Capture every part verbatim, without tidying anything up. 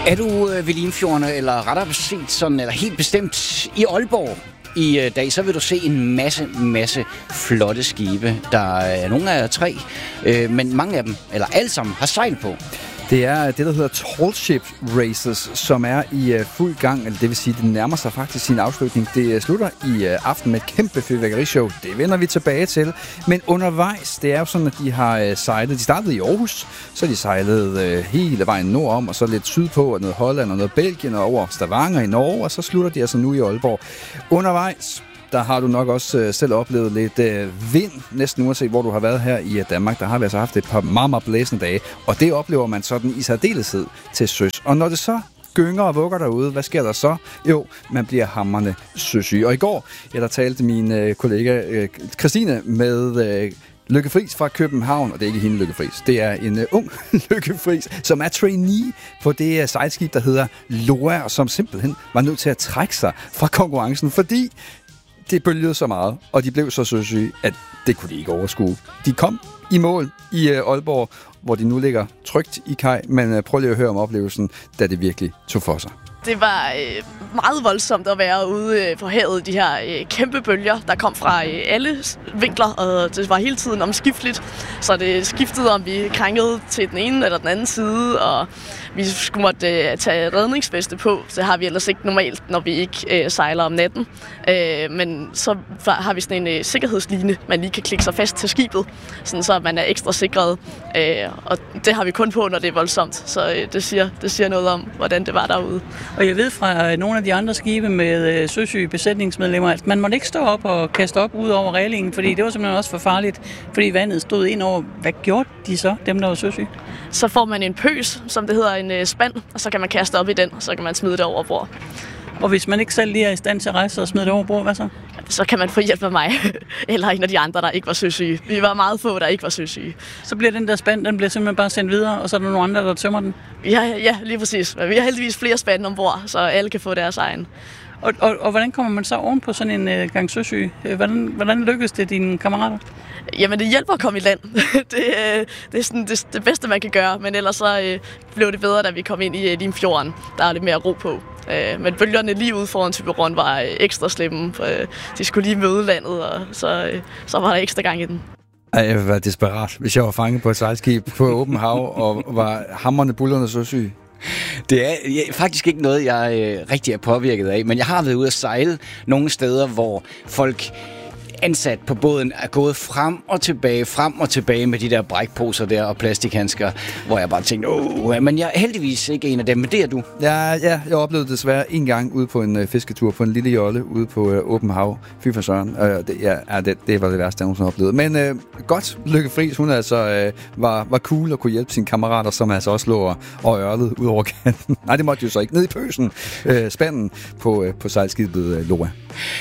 Er du øh, ved Limfjorden, eller rettere set sådan, eller helt bestemt i Aalborg i øh, dag, så vil du se en masse, masse flotte skibe. Der er nogle af tre, øh, men mange af dem, eller alle sammen, har sejl på. Det er det, der hedder Tall Ship Races, som er i uh, fuld gang, eller det vil sige, det nærmer sig faktisk sin afslutning. Det uh, slutter i uh, aften med et kæmpe fyrværkerishow. Det vender vi tilbage til. Men undervejs, det er jo sådan, at de har uh, sejlet. De startede i Aarhus, så de sejlede uh, hele vejen nordom, og så lidt sydpå, og noget Holland og noget Belgien, og over Stavanger i Norge, og så slutter de altså nu i Aalborg. Undervejs, der har du nok også øh, selv oplevet lidt øh, vind, næsten uanset hvor du har været her i øh, Danmark. Der har vi altså haft et par meget, meget blæsende dage, og det oplever man sådan i særdeleshed til søs. Og når det så gynger og vugger derude, hvad sker der så? Jo, man bliver hamrende søsyg. Og i går, ja, der talte min øh, kollega øh, Christine med øh, Lykke Friis fra København, og det er ikke hende Lykke Friis, det er en uh, ung Lykke Friis, som er trainee på det uh, sejlskib, der hedder Loa, og som simpelthen var nødt til at trække sig fra konkurrencen, fordi det bølgede så meget, og de blev så søsyge, at det kunne de ikke overskue. De kom i mål i uh, Aalborg, hvor de nu ligger trygt i kaj, men uh, prøv lige at høre om oplevelsen, da det virkelig tog for sig. Det var øh, meget voldsomt at være ude øh, på havet, de her øh, kæmpe bølger, der kom fra øh, alle vinkler, og det var hele tiden omskifteligt. Så det skiftede, om vi krængede til den ene eller den anden side, og vi skulle måtte øh, tage redningsveste på. Det har vi ellers ikke normalt, når vi ikke øh, sejler om natten. Øh, men så har vi sådan en øh, sikkerhedsline, man lige kan klikke sig fast til skibet, sådan så man er ekstra sikret. Øh, og det har vi kun på, når det er voldsomt, så øh, det, siger, det siger noget om, hvordan det var derude. Og jeg ved fra nogle af de andre skibe med søsyge besætningsmedlemmer, at man måtte ikke stå op og kaste op ud over reglingen, fordi det var simpelthen også for farligt, fordi vandet stod ind over. Hvad gjorde de så, dem der var søsyge? Så får man en pøs, som det hedder, en spand, og så kan man kaste op i den, og så kan man smide det over bord. Og hvis man ikke selv lige er i stand til at rejse og smide det over bord, hvad så? Så kan man få hjælp af mig, eller en af de andre, der ikke var søsyge. Vi var meget få, der ikke var søsyge. Så bliver den der spand, den bliver simpelthen bare sendt videre, og så er der nogle andre, der tømmer den? Ja, ja, lige præcis. Vi har heldigvis flere spande ombord, så alle kan få deres egen. Og, og, og hvordan kommer man så oven på sådan en øh, gang søsyge? Hvordan, hvordan lykkes det dine kammerater? Jamen, det hjælper at komme i land. det, øh, det er sådan det, det bedste, man kan gøre, men ellers så øh, blev det bedre, da vi kom ind i øh, Limfjorden. Der er lidt mere ro på. Øh, men bølgerne lige ude foran Thyborøn var øh, ekstra slemme. For, øh, de skulle lige møde landet, og så, øh, så var der ekstra gang i den. Ej, jeg ville være desperat, hvis jeg var fanget på et sejlskib på åben hav og var hamrende bullerne så syg. Det er ja, faktisk ikke noget, jeg øh, rigtig er påvirket af, men jeg har været ude at sejle nogle steder, hvor folk ansat på båden er gået frem og tilbage, frem og tilbage med de der brækposer der og plastikhandsker, hvor jeg bare tænkte, åh, men jeg er heldigvis ikke en af dem, men det er du. Ja, ja, jeg oplevede det desværre en gang ude på en uh, fisketur på en lille jolle ude på uh, åben hav. Fy for søren. Uh, det, ja, det, det var det værste, jeg nogensinde oplevede. Men uh, godt, Lykke Friis, hun altså uh, var, var cool og kunne hjælpe sine kammerater, som altså også lå og, og ørlede ud over kanten. Nej, det måtte de jo så ikke. Ned i pøsen, uh, spanden på, uh, på sejlskibet uh, Loa.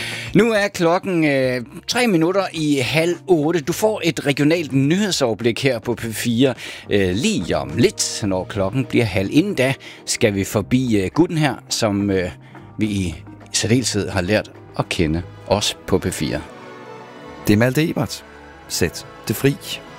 Nu er klokken øh, tre minutter i halv otte. Du får et regionalt nyhedsoverblik her på P fire øh, lige om lidt, når klokken bliver halv. Inden da skal vi forbi øh, gutten her, som øh, vi i særdeleshed har lært at kende, også på P fire. Det er Malte Ebert. Sæt det fri.